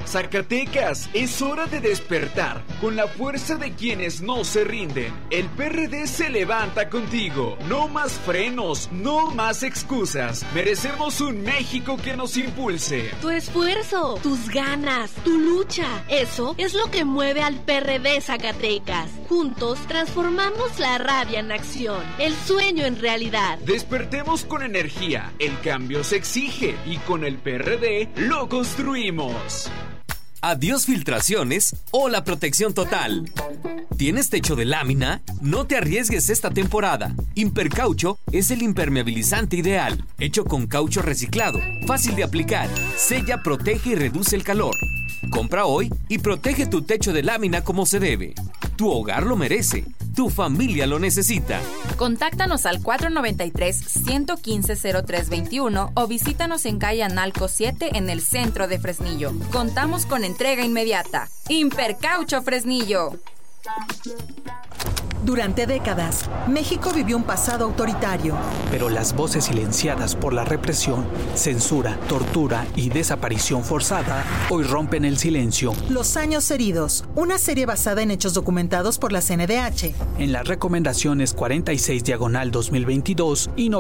Zacatecas, es hora de despertar con la fuerza de quienes no se rinden. El PRD se levanta contigo. No más frenos, no más excusas. Merecemos un México que nos impulse. Tu esfuerzo, tus ganas, tu lucha, eso es lo que mueve al PRD Zacatecas. Juntos transformamos la rabia en acción, el sueño en realidad. Despertemos con energía. El cambio se exige y con el PRD lo construimos. Adiós filtraciones o la protección total. ¿Tienes techo de lámina? No te arriesgues esta temporada. Impercaucho es el impermeabilizante ideal, hecho con caucho reciclado, fácil de aplicar, sella, protege y reduce el calor. Compra hoy y protege tu techo de lámina como se debe. Tu hogar lo merece. Tu familia lo necesita. Contáctanos al 493-115-0321 o visítanos en calle Analco 7 en el centro de Fresnillo. Contamos con entrega inmediata. Impercaucho Fresnillo. Durante décadas, México vivió un pasado autoritario. Pero las voces silenciadas por la represión, censura, tortura y desaparición forzada hoy rompen el silencio. Los años heridos, una serie basada en hechos documentados por la CNDH. En las recomendaciones 46/2022 y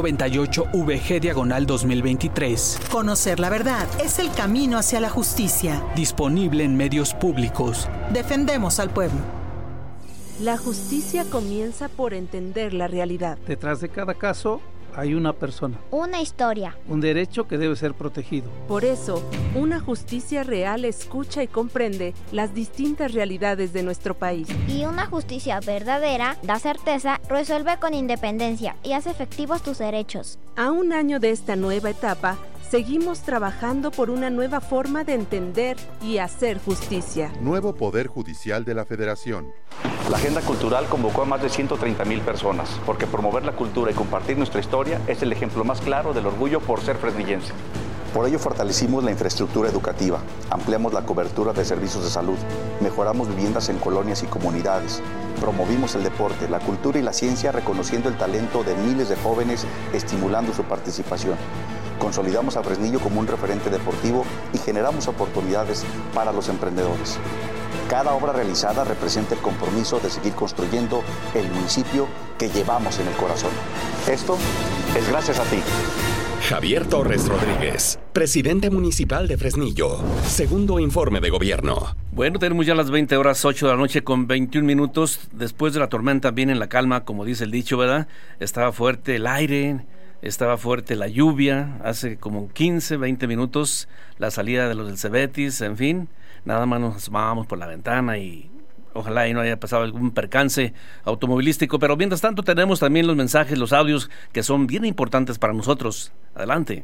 98VG/2023. Conocer la verdad es el camino hacia la justicia. Disponible en medios públicos. Defendemos al pueblo. La justicia comienza por entender la realidad. Detrás de cada caso hay una persona. Una historia. Un derecho que debe ser protegido. Por eso, una justicia real escucha y comprende las distintas realidades de nuestro país. Y una justicia verdadera da certeza, resuelve con independencia y hace efectivos tus derechos. A un año de esta nueva etapa, seguimos trabajando por una nueva forma de entender y hacer justicia. Nuevo Poder Judicial de la Federación. La Agenda Cultural convocó a más de 130,000 personas, porque promover la cultura y compartir nuestra historia es el ejemplo más claro del orgullo por ser fresnillense. Por ello fortalecimos la infraestructura educativa, ampliamos la cobertura de servicios de salud, mejoramos viviendas en colonias y comunidades, promovimos el deporte, la cultura y la ciencia reconociendo el talento de miles de jóvenes, estimulando su participación. Consolidamos a Fresnillo como un referente deportivo y generamos oportunidades para los emprendedores. Cada obra realizada representa el compromiso de seguir construyendo el municipio que llevamos en el corazón. Esto es gracias a ti. Javier Torres Rodríguez, presidente municipal de Fresnillo. Segundo informe de gobierno. Bueno, tenemos ya las 20:08 de la noche con 21 minutos. Después de la tormenta viene la calma, como dice el dicho, ¿verdad? Estaba fuerte el aire, estaba fuerte la lluvia. Hace como 15, 20 minutos la salida de los del Cebetis, en fin. Nada más nos asomábamos por la ventana y ojalá y no haya pasado algún percance automovilístico, pero mientras tanto tenemos también los mensajes, los audios que son bien importantes para nosotros. Adelante.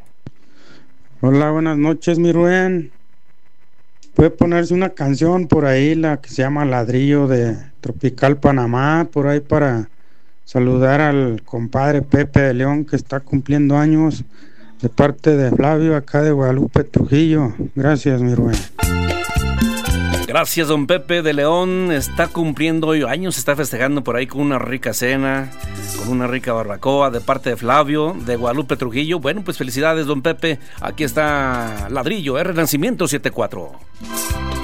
Hola, buenas noches, mi Rubén. Puede ponerse una canción por ahí, la que se llama Ladrillo de Tropical Panamá, por ahí para saludar al compadre Pepe de León que está cumpliendo años, de parte de Flavio, acá de Guadalupe, Trujillo. Gracias, mi Rubén. Gracias, don Pepe de León. Está cumpliendo hoy años, está festejando por ahí con una rica cena, con una rica barbacoa de parte de Flavio, de Guadalupe, Trujillo. Bueno, pues felicidades, don Pepe. Aquí está Ladrillo, Renacimiento 74.